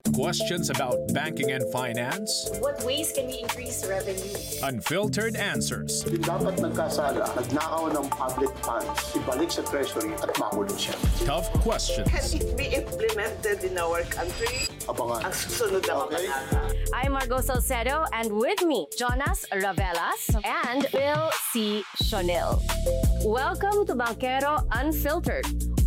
Questions about banking and finance? What ways can we increase revenue? Unfiltered answers. Yung dapat nagkasala, nagnakaw ng public funds, ibalik sa treasury at makulong siya. Tough questions. Can it be implemented in our country? Abangan. Ang susunod na kabanata. I'm Margot Salcedo, and with me, Jonas Ravelas and Bill C. Shonil. Welcome to Banquero Unfiltered.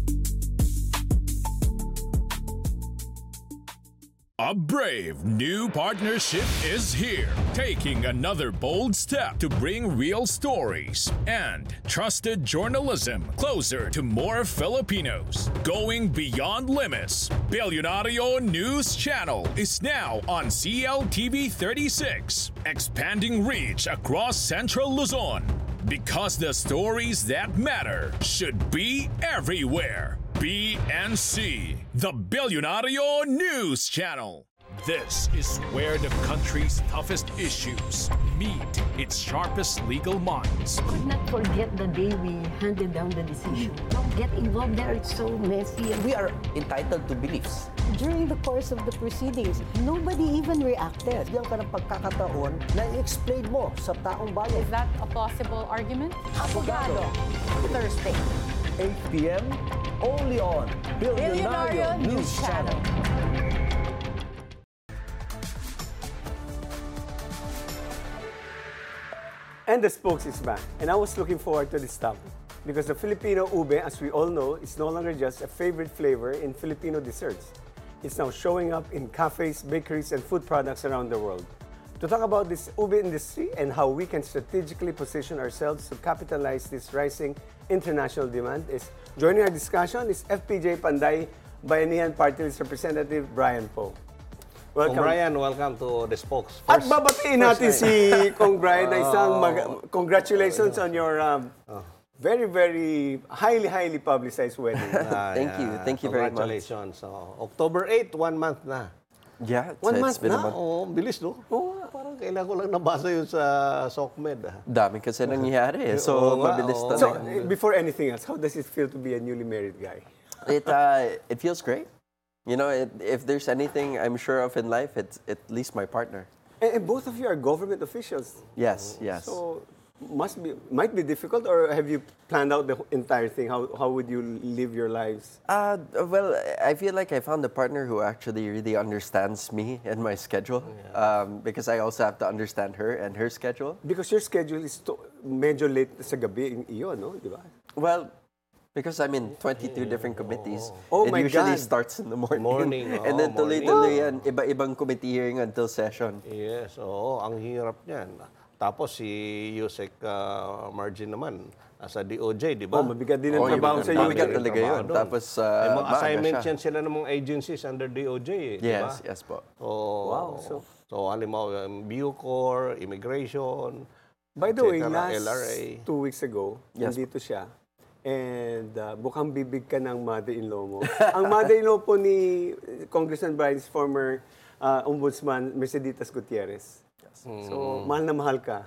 A brave new partnership is here, taking another bold step to bring real stories and trusted journalism closer to more Filipinos. Going beyond limits, Billionario News Channel is now on CLTV 36, expanding reach across Central Luzon. Because the stories that matter should be everywhere. BNC, the Billionario News Channel. This is where the country's toughest issues meet its sharpest legal minds. Could not forget the day we handed down the decision. Don't get involved there, it's so messy. We are entitled to beliefs. During the course of the proceedings, nobody even reacted. Bigyan ka ng pagkakataon na i-explain mo sa taong bayan. Is that a plausible argument? Abogado. Thursday. 8 p.m. only on Billionario News Channel. And the spokes is back. And I was looking forward to this topic because the Filipino ube, as we all know, is no longer just a favorite flavor in Filipino desserts. It's now showing up in cafes, bakeries, and food products around the world. To talk about this ube industry and how we can strategically position ourselves to capitalize this rising international demand is joining our discussion is FPJ Panday Bayanihan Party List Representative Brian Poe. Welcome. Brian, welcome to the spokes. At babatiin natin si Kong Brian na isang congratulations on your very, very highly publicized wedding. Thank you very much. Congratulations. October 8, 1 month na. Yeah, One month been na? a month. Oo, bilis no? Parang kailan ko lang nabasa yun sa SOCMED. Dami kasi nangyayari eh. So, mabilis talaga. So, before anything else, how does it feel to be a newly married guy? It feels great. You know, if there's anything I'm sure of in life, it's at least my partner. And both of you are government officials. Yes. So, might be difficult, or have you planned out the entire thing? How would you live your lives? Well, I feel like I found a partner who actually really understands me and my schedule. Because I also have to understand her and her schedule. Because your schedule is medyo late sa gabi iyon, no? Di ba? Well, because I'm in 22 different committees, Oh it my usually God. starts in the morning. And then morning. tuloy-tuloy yan, iba-ibang committee hearing until session. Yes, ang hirap niyan. Tapos si Yusek Margin naman, sa DOJ, di ba? Mabigat din ang trabaho sa iyo. Mabigat talaga yun. Tapos, may mga maaga assignments siya. yan sila ng mga agencies under DOJ, di ba? Yes po. Wow. So halimbawa, Bucor, Immigration, By the way, etc., last LRA. 2 weeks ago, Yes. nandito siya. And mukhang bibig ka ng mother-in-law mo. Ang mother-in-law po ni Congressman Brian's former ombudsman, Merceditas Gutierrez. So, mahal na mahal ka.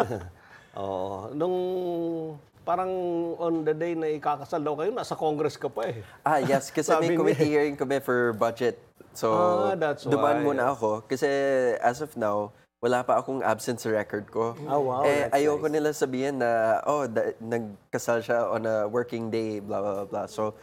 Nung parang on the day na ikakasal daw kayo, nasa Congress ka pa eh. Yes, kasi Sabi may niya. committee hearing kami for budget. So, that's dumaan why. muna ako. Kasi as of now, wala pa akong absence record ko. Oh, wow, that's ayoko nice. nila sabihin na, nagkasal siya on a working day, blah, blah, blah. So,